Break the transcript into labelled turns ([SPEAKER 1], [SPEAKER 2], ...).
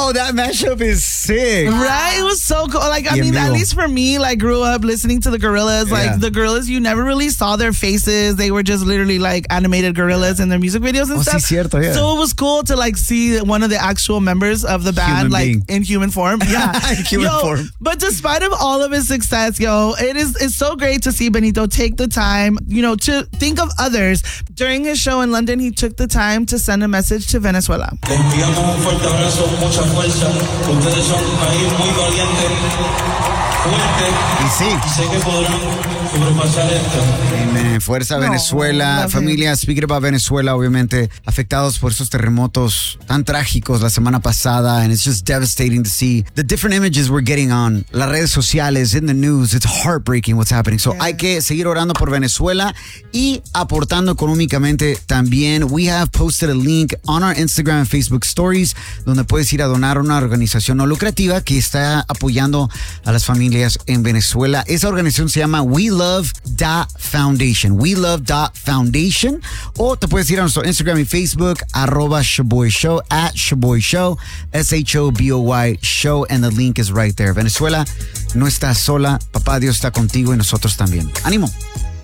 [SPEAKER 1] Yo, that mashup is sick.
[SPEAKER 2] Right? It was so cool. Like, I mean, at least for me, like, grew up listening to the Gorillaz. Like, the Gorillaz, you never really saw their faces. They were just literally, like, animated gorillas in their music videos and stuff.
[SPEAKER 1] Sí, cierto, yeah.
[SPEAKER 2] So it was cool to, like, see one of the actual members of the band, in human form. Yeah.
[SPEAKER 1] In human form.
[SPEAKER 2] But despite of all of his success, it's so great to see Benito take the time, to think of others. During his show in London, he took the time to send a message to Venezuela.
[SPEAKER 3] Les enviamos un fuerte abrazo, mucha fuerza. Ustedes son un país muy valiente, fuerte.
[SPEAKER 1] Y sí.
[SPEAKER 3] Y sé que podrán sobrepasar esto.
[SPEAKER 1] Amen. Fuerza Venezuela. Familia, speaking about Venezuela, obviamente afectados por esos terremotos tan trágicos la semana pasada. And it's just devastating to see the different images we're getting on las redes sociales, in the news. It's heartbreaking what's happening. So hay que seguir orando por Venezuela y aportando económicamente también. We have posted a link on our Instagram and Facebook stories donde puedes ir a donar a una organización no lucrativa que está apoyando a las familias en Venezuela. Esa organización se llama We Love Foundation. We Love Foundation. O te puedes ir a nuestro Instagram y Facebook @Shoboy Show, @Shoboy Show, SHOBOY Show, and the link is right there. Venezuela no está sola, papá Dios está contigo y nosotros también. ¡Ánimo!